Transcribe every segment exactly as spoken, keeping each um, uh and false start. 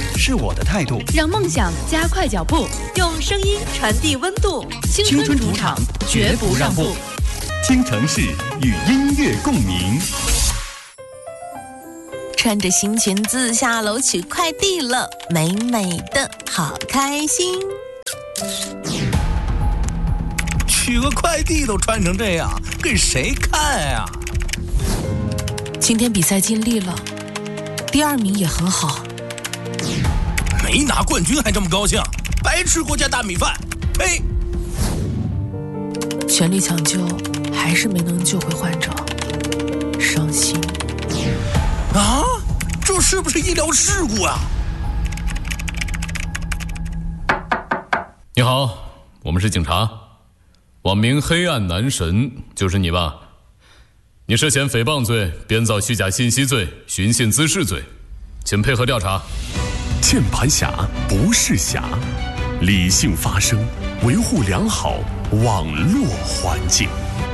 是我的态度。 让梦想加快脚步， 用声音传递温度。 青春主场，绝不让步。 京城市与音乐共鸣。 穿着新裙子下楼取快递了，美美的，好开心。 取个快递都穿成这样，给谁看呀？ 今天比赛尽力了，第二名也很好。 没拿冠军还这么高兴，白吃国家大米饭！呸！ 全力抢救，还是没能救回患者，伤心。 啊，这是不是医疗事故啊？ 你好，我们是警察，网名黑暗男神，就是你吧？你涉嫌诽谤罪、编造虚假信息罪、寻衅滋事罪，请配合调查。 键盘侠不是侠，理性发声，维护良好网络环境。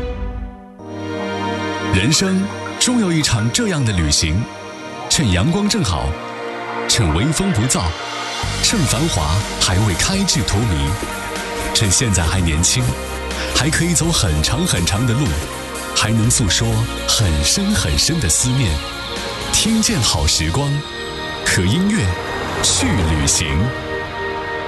人生终有一场这样的旅行，趁阳光正好，趁微风不燥，趁繁华还未开至荼蘼，趁现在还年轻，还可以走很长很长的路，还能诉说很深很深的思念。听见好时光，和音乐去旅行。